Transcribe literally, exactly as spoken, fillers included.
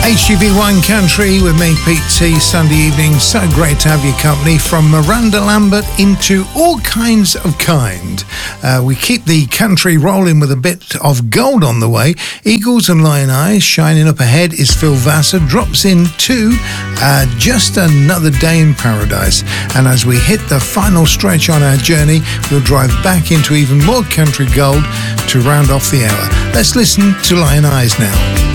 H G V one Country with me, Pete T, Sunday evening. So great to have your company. From Miranda Lambert into all kinds of kind. Uh, we keep the country rolling with a bit of gold on the way. Eagles and Lion Eyes. Shining up ahead is Phil Vassar. Drops in two. Uh, just Another Day in Paradise. And as we hit the final stretch on our journey, we'll drive back into even more country gold to round off the hour. Let's listen to Lion Eyes now.